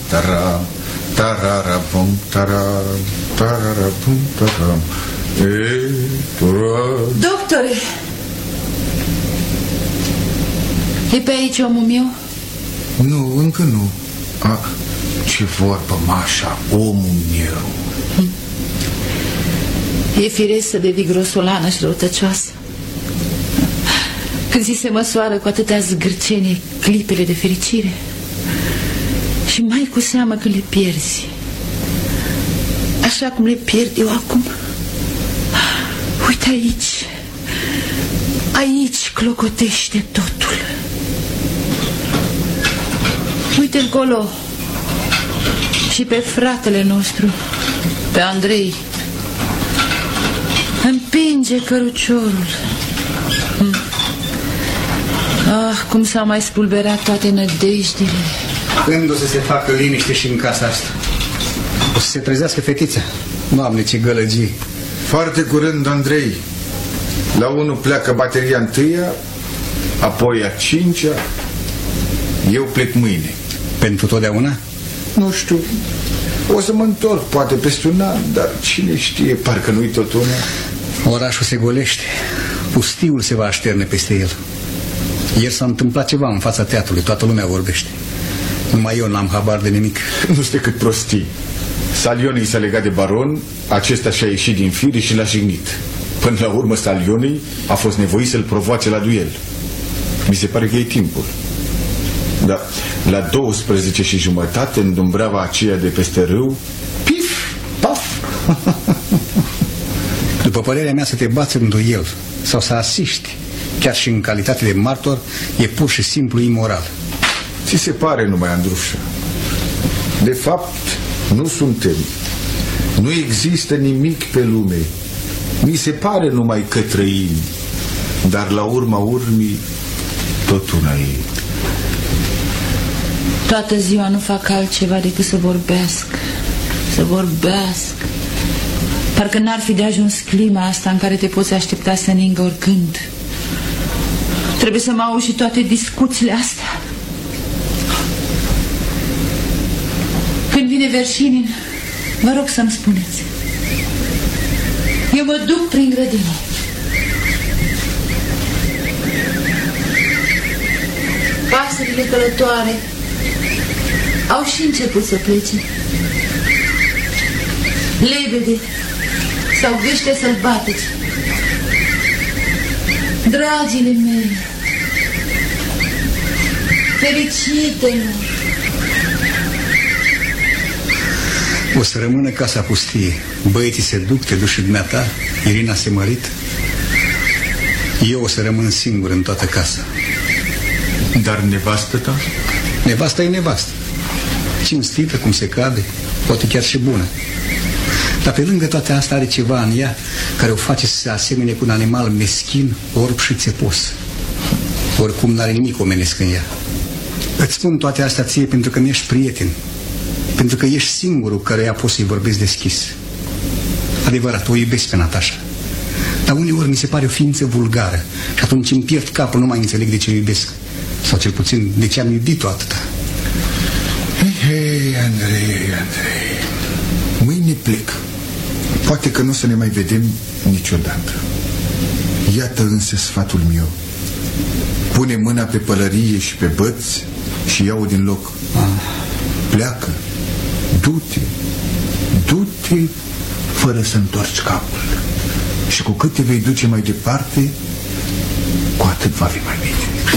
taram, tararabum, taram, tararabum, taram. Doctore! E pe aici omul meu? Nu, încă nu. Ce vorbă, Mașa, omul meu. E firesc să devii grosolană și răutăcioasă. Când ți se măsoară cu atâtea zgârcenie clipele de fericire. Și mai cu seamă când le pierzi. Așa cum le pierd eu acum. Uite aici. Aici clocotește totul. Uite încolo. Și pe fratele nostru, pe Andrei. Împinge căruciorul. Cum s-au mai spulberat toate nădejdile. Când o să se facă liniște și în casa asta? O să se trezească fetița? Doamne, ce gălăgii. Foarte curând, Andrei. La unul pleacă bateria întâia, apoi a cincea. Eu plec mâine. Pentru totdeauna? Nu știu. O să mă întorc, poate peste un an, dar cine știe, parcă nu-i tot una. Orașul se golește. Pustiul se va așterne peste el. Ieri s-a întâmplat ceva în fața teatrului, toată lumea vorbește. Numai eu n-am habar de nimic. Nu știu cât prostii. Salionii s-a legat de baron, acesta și-a ieșit din fire și l-a jignit. Până la urmă Salionii a fost nevoit să-l provoace la duel. Mi se pare că e timpul. Da, la 12:30 în Dumbreava aceea de peste râu, pif, paf. După părerea mea, să te bați în duel sau să asiști, chiar și în calitate de martor, e pur și simplu imoral. Ți se pare numai, Andrușa. De fapt, nu suntem. Nu există nimic pe lume. Mi se pare numai că trăim. Dar la urma urmii, tot una e. Toată ziua nu fac altceva decât să vorbesc. Să vorbesc. Parcă n-ar fi de ajuns clima asta în care te poți aștepta să ningă oricând. Trebuie să mă auzi și toate discuțiile astea. Când vine Verșinin, vă rog să-mi spuneți. Eu mă duc prin grădină. Pasările călătoare au și început să plece. Lebede sau gâște sălbatici. Dragile mele, fericite-mă. O să rămână casa pustie. Băieții se duc, te duci și dumneata, Irina se mărit. Eu o să rămân singur în toată casa. Dar nevastă ta? Nevasta e nevastă. Cinstită, cum se cade, poate chiar și bună. Dar pe lângă toate astea are ceva în ea care o face să se asemene cu un animal meschin, orb și țepos. Oricum n-are nimic omenesc în ea. Îți spun toate astea ție pentru că mi-ești prieten, pentru că ești singurul căreia poți să-i vorbesc deschis. Adevărat, o iubesc pe Natașa, dar uneori mi se pare o ființă vulgară și atunci îmi pierd capul, nu mai înțeleg de ce o iubesc. Sau cel puțin de ce am iubit-o atâta. Hei, Andrei, mâine plec. Poate că nu o să ne mai vedem niciodată. Iată însă sfatul meu. Pune mâna pe pălărie și pe băți și ia-o din loc. Pleacă. Du-te. Du-te fără să întorci capul. Și cu cât te vei duce mai departe, cu atât va fi mai bine.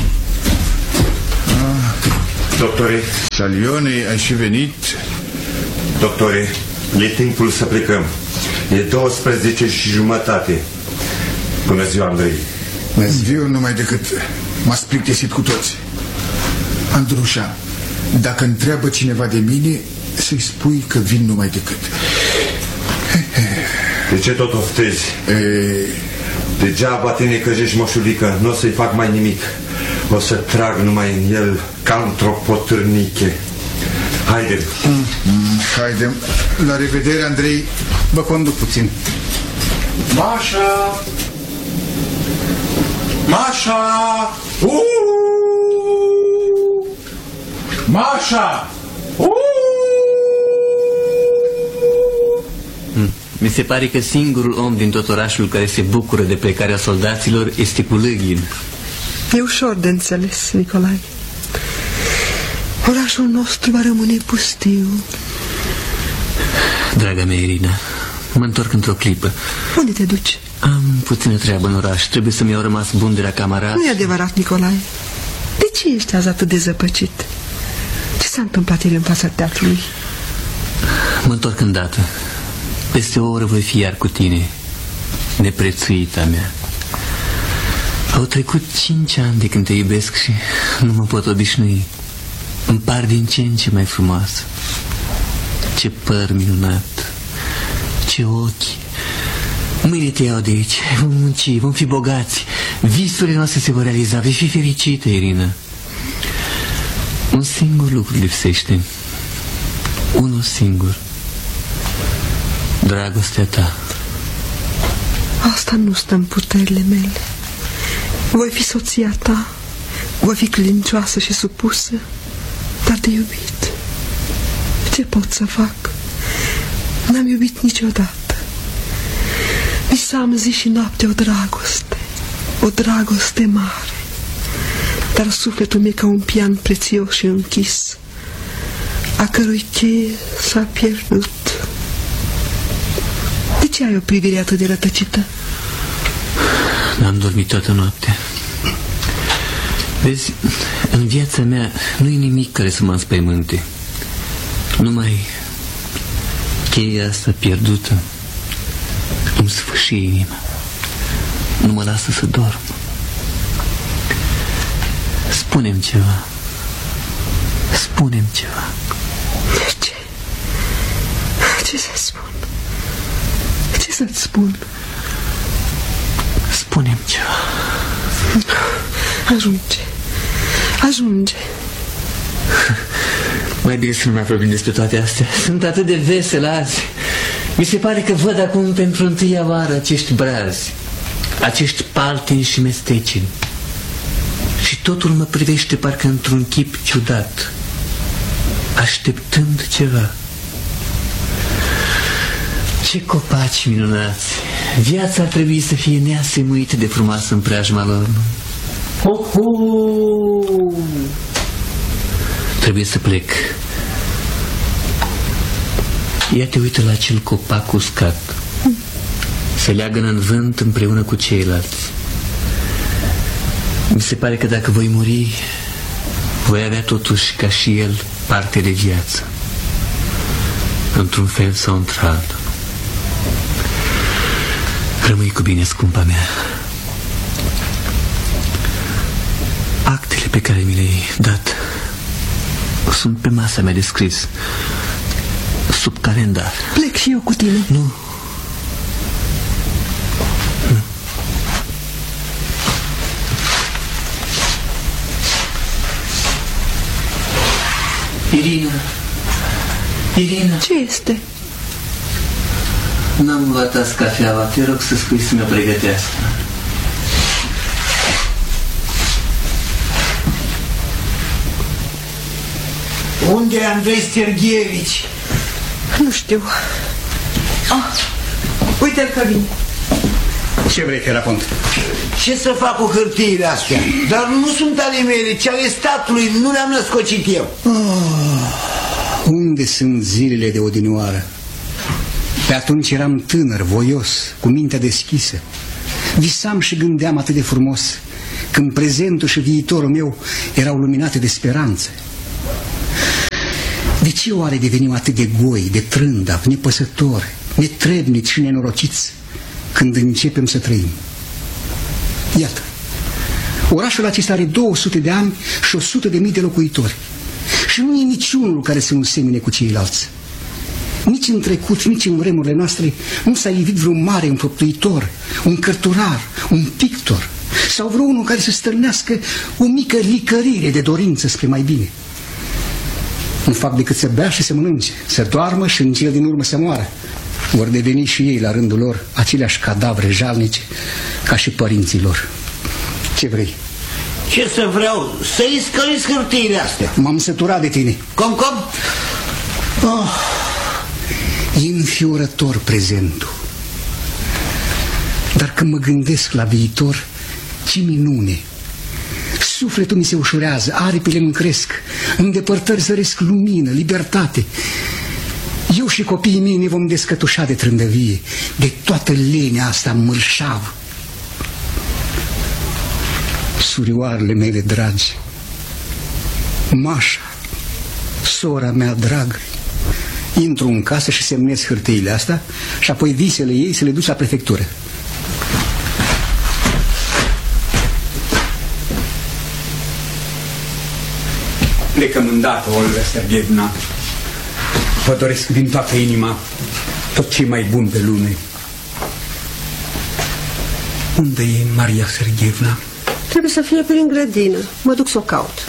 Doctore. Salione, ai și venit? Doctore, e timpul să plecăm. E 12:30. Bună ziua, Andrei. Eu numai decât m-ați plictisit cu toți. Andrușa, dacă întreabă cineva de mine, să-i spui că vin numai decât. De ce tot oftezi? Degeaba te necăjești, moșulică. Nu o să-i fac mai nimic. O să trag numai în el ca într-o potârniche. Haide. Haide. La revedere, Andrei. Vă conduc puțin. Mașa! Mașa! Mașa! Mi se pare că singurul om din tot orașul care se bucură de plecarea soldaților este Culăghin. E ușor de înțeles, Nicolae. Orașul nostru va rămâne pustiu. Draga mea, Irina, mă întorc într-o clipă. Unde te duci? Am puțină treabă în oraș. Trebuie să mi-au rămas bun de la camarat. Nu e adevărat, Nicolae. De ce ești azi atât de zăpăcit? Ce s-a întâmplat ieri în fața teatrului? Mă întorc îndată. Peste o oră voi fi iar cu tine, neprețuita mea. Au trecut 5 ani de când te iubesc și nu mă pot obișnui. Îmi par din ce în ce mai frumoasă. Ce păr minunat, ce ochi. Mâine te iau de aici, vom munci, vom fi bogați. Visurile noastre se vor realiza, vei fi fericită, Irina. Un singur lucru lipsește. Unul singur. Dragostea ta. Asta nu stă în puterile mele. Voi fi soția ta, voi fi credincioasă și supusă, dar de iubit. Ce pot să fac? N-am iubit niciodată. Visam zi și noapte o dragoste mare, dar sufletul meu ca un pian prețios și închis, a cărui cheie s-a pierdut. De ce ai o privire atât de rătăcită? N-am dormit toată noaptea. Vezi, în viața mea nu e nimic care să mă înspăimânte. Numai cheia asta pierdută îmi sfâșie inima. Nu mă lasă să dorm. Spune-mi ceva. Spune-mi ceva. Ce? Ce să spun? Ce să-ți spun? Spune-mi ceva. Ajunge. Mai bine să nu mai vorbim despre toate astea. Sunt atât de vesel azi. Mi se pare că văd acum pentru întâia oară acești brazi, acești paltini și mestecini. Și totul mă privește parcă într-un chip ciudat, așteptând ceva. Ce copaci minunați! Viața ar trebui să fie neasemuită de frumoasă în preajma lor. Trebuie să plec. Ia te uită la acel copac uscat. Se leagănă în vânt împreună cu ceilalți. Mi se pare că dacă voi muri, voi avea totuși ca și el parte de viață, într-un fel sau într-altul. Rămâi cu bine, scumpa mea. Actele pe care mi le-ai dat sunt pe masa mea de scris, sub calendar. Plec și eu cu tine. Nu. Irina. Ce este? N-am luat azi cafeaua. Te rog să spui să mi-o pregătească. Unde e Andrei Serghievici? Nu știu. Uite-l că vine. Ce vrei, Herapont? Ce să fac cu hârtiile astea? Dar nu sunt ale mele, ci ale statului. Nu le-am născocit eu. Unde sunt zilele de odinioară? Pe atunci eram tânăr, voios, cu mintea deschisă. Visam și gândeam atât de frumos, când prezentul și viitorul meu erau luminate de speranță. De ce oare devenim atât de goi, de trândav, nepăsători, netrebnici și nenorociți când începem să trăim? Iată, orașul acesta are 200 de ani și 100.000 de locuitori. Și nu e niciunul care să nu semene cu ceilalți. Nici în trecut, nici în vremurile noastre nu s-a ivit vreun mare înfăptuitor, un cărturar, un pictor sau vreunul care să stârnească o mică licărire de dorință spre mai bine. Nu fac decât să bea și să mănânce, să doarmă și în cel din urmă să moară. Vor deveni și ei la rândul lor aceleași cadavre jalnice ca și părinții lor. Ce vrei? Ce să vreau? Să-i scăliți hârtiile astea. M-am săturat de tine. Cum? E înfiorător prezentul. Dar când mă gândesc la viitor, ce minune! Sufletul mi se ușurează, aripile îmi cresc, în depărtări zăresc lumină, libertate. Eu și copiii mei ne vom descătușa de trândăvie, de toată lenea asta mărșavă. Surioarele mele dragi, Mașa, sora mea dragă, intru în casă și semnez hârtiile astea și apoi visele ei se le duc la prefectură. Plecăm îndată, Olga Sergeevna. Vă doresc din toată inima tot ce e mai bun pe lume. Unde e Maria Sergeevna? Trebuie să fie prin grădină. Mă duc să o caut.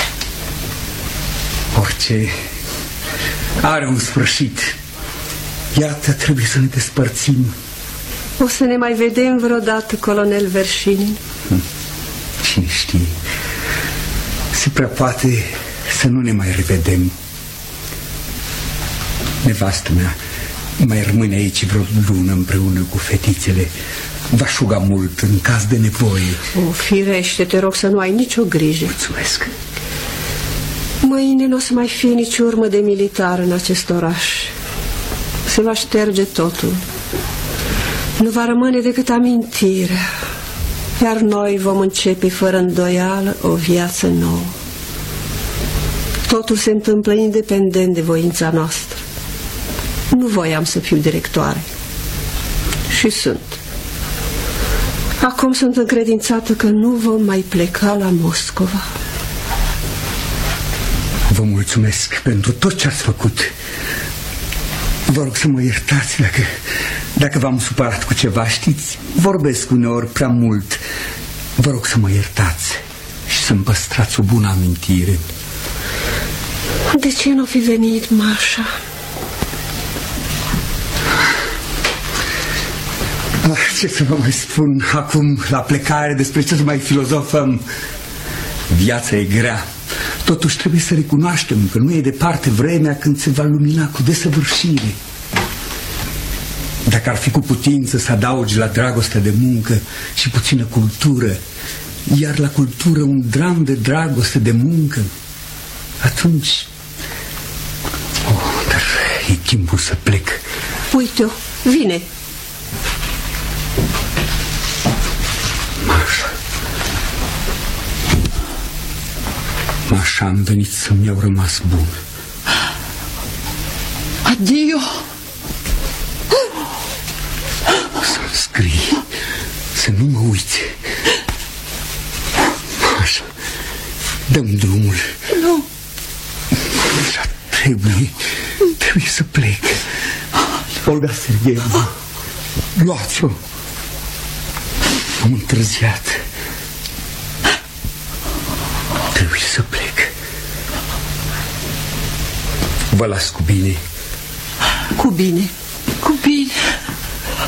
Orice are un sfârșit. Iată, trebuie să ne despărțim. O să ne mai vedem vreodată, colonel Verșinin? Cine știe? Se prea poate să nu ne mai revedem. Nevastă mea mai rămâne aici vreo lună împreună cu fetițele. V-aș ruga mult în caz de nevoie. O, firește, te rog să nu ai nicio grijă. Mulțumesc. Mâine nu o să mai fie nici urmă de militar în acest oraș. Se va șterge totul. Nu va rămâne decât amintirea. Iar noi vom începe fără îndoială o viață nouă. Totul se întâmplă independent de voința noastră. Nu voiam să fiu directoare. Și sunt. Acum sunt încredințată că nu vom mai pleca la Moscova. Vă mulțumesc pentru tot ce ați făcut. Vă rog să mă iertați dacă v-am supărat cu ceva, știți? Vorbesc uneori prea mult. Vă rog să mă iertați și să-mi păstrați o bună amintire. De ce nu fi venit, Mașa? Ce să vă mai spun acum la plecare, despre ce să mai filozofăm? Viața e grea. Totuși trebuie să recunoaștem că nu e departe vremea când se va lumina cu desăvârșire. Dacă ar fi cu putință să adaugi la dragostea de muncă și puțină cultură, iar la cultură un dram de dragoste de muncă, atunci... dar e timpul să plec. Uite-o, vine. Mașa, am venit să-mi iau rămas bun. Adio! Să-mi scrii, să nu mă uiți. Mașa, dă-mi drumul. Nu. Așa trebuie să plec. Olga Sergeevna, luați-o. Am întârziat. Trebuie să plec. Vă las cu bine. Cu bine.